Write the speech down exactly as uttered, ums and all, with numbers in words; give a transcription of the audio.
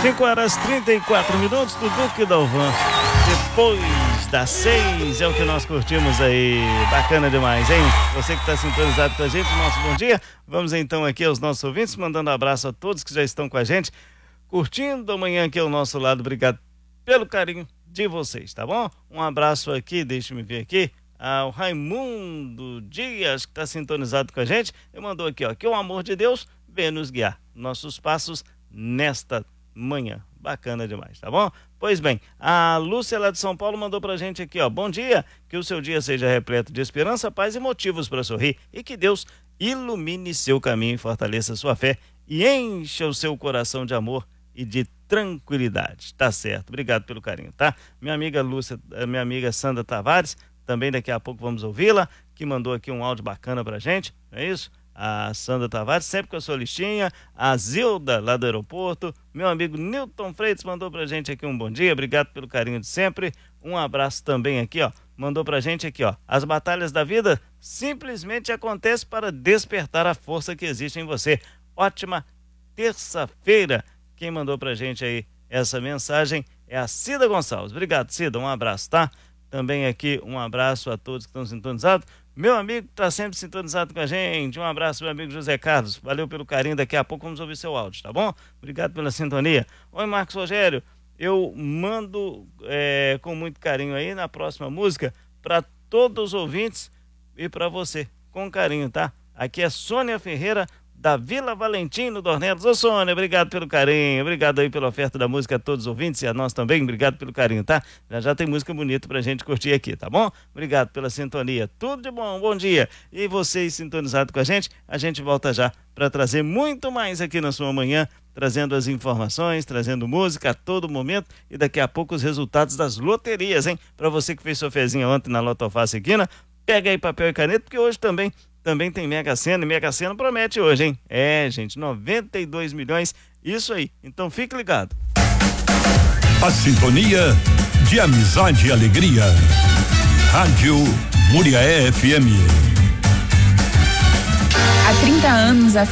cinco horas e trinta e quatro minutos do Duque Dalvan. Depois das seis é o que nós curtimos aí. Bacana demais, hein? Você que está sintonizado com a gente, nosso bom dia. Vamos então aqui aos nossos ouvintes, mandando um abraço a todos que já estão com a gente, curtindo amanhã aqui ao nosso lado. Obrigado pelo carinho de vocês, tá bom? Um abraço aqui, deixa-me ver aqui, ao Raimundo Dias, que está sintonizado com a gente, e mandou aqui, ó, que o amor de Deus venha nos guiar nossos passos nesta manhã. Bacana demais, tá bom? Pois bem, a Lúcia lá de São Paulo mandou pra gente aqui, ó, bom dia, que o seu dia seja repleto de esperança, paz e motivos para sorrir, e que Deus ilumine seu caminho e fortaleça sua fé e encha o seu coração de amor e de tranquilidade. Tá certo, obrigado pelo carinho, tá? Minha amiga Lúcia, minha amiga Sandra Tavares, também daqui a pouco vamos ouvi-la, que mandou aqui um áudio bacana pra gente, não é isso? A Sandra Tavares, sempre com a sua listinha, a Zilda lá do aeroporto, meu amigo Newton Freitas mandou pra gente aqui um bom dia, obrigado pelo carinho de sempre, um abraço também aqui, ó, mandou pra gente aqui, ó, as batalhas da vida simplesmente acontecem para despertar a força que existe em você. Ótima terça-feira. Quem mandou pra gente aí essa mensagem é a Cida Gonçalves. Obrigado, Cida, um abraço, tá? Também aqui um abraço a todos que estão sintonizados. Meu amigo está sempre sintonizado com a gente. Um abraço, meu amigo José Carlos. Valeu pelo carinho. Daqui a pouco vamos ouvir seu áudio, tá bom? Obrigado pela sintonia. Oi, Marcos Rogério. Eu mando é, com muito carinho aí na próxima música para todos os ouvintes e para você, com carinho, tá? Aqui é Sônia Ferreira, da Vila Valentim, no Dornelos. Ô Sônia, obrigado pelo carinho, obrigado aí pela oferta da música a todos os ouvintes e a nós também, obrigado pelo carinho, tá? Já já tem música bonita pra gente curtir aqui, tá bom? Obrigado pela sintonia, tudo de bom, bom dia. E vocês sintonizados com a gente, a gente volta já para trazer muito mais aqui na sua manhã, trazendo as informações, trazendo música a todo momento e daqui a pouco os resultados das loterias, hein? Pra você que fez sua fezinha ontem na Lotofácil Quina, pega aí papel e caneta, porque hoje também Também tem Mega Sena, e Mega Sena promete hoje, hein? É, gente, noventa e dois milhões, isso aí. Então fique ligado. A sintonia de amizade e alegria. Rádio Muriaé F M. Há trinta anos, a